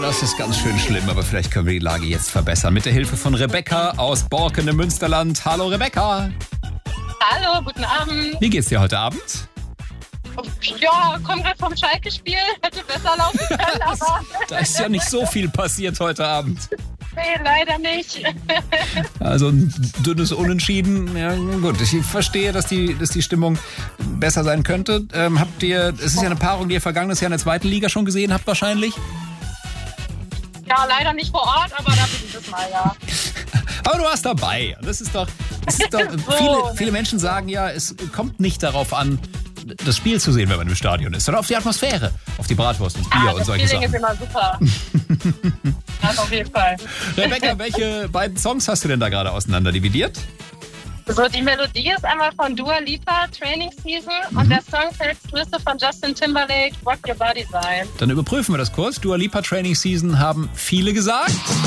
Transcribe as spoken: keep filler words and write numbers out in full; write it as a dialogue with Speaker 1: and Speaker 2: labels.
Speaker 1: das ist ganz schön schlimm, aber vielleicht können wir die Lage jetzt verbessern. Mit der Hilfe von Rebecca aus Borken im Münsterland. Hallo Rebecca.
Speaker 2: Hallo, guten Abend.
Speaker 1: Wie geht's dir heute Abend?
Speaker 2: Ja, komm gerade vom Schalke-Spiel. Hätte besser laufen können, aber...
Speaker 1: Da ist ja nicht so viel passiert heute Abend.
Speaker 2: Nee, leider nicht.
Speaker 1: Also ein dünnes Unentschieden. Ja, gut, ich verstehe, dass die, dass die Stimmung besser sein könnte. Ähm, habt ihr, es ist ja eine Paarung, die ihr vergangenes Jahr in der zweiten Liga schon gesehen habt wahrscheinlich?
Speaker 2: Ja, leider nicht vor Ort, aber da bin ich das mal, ja.
Speaker 1: Aber du warst dabei. Das ist doch, das ist doch
Speaker 2: So.
Speaker 1: viele, viele Menschen sagen ja, es kommt nicht darauf an, das Spiel zu sehen, wenn man im Stadion ist, sondern auf die Atmosphäre, auf die Bratwurst und Bier
Speaker 2: Ah,
Speaker 1: und
Speaker 2: das
Speaker 1: solche
Speaker 2: Feeling
Speaker 1: Sachen.
Speaker 2: ist immer super. Das auf jeden Fall.
Speaker 1: Rebecca, welche beiden Songs hast du denn da gerade auseinander dividiert?
Speaker 2: So, die Melodie ist einmal von Dua Lipa, Training Season, und der Songtext müsste von Justin Timberlake, Rock Your Body sein.
Speaker 1: Dann überprüfen wir das kurz. Dua Lipa Training Season haben viele gesagt.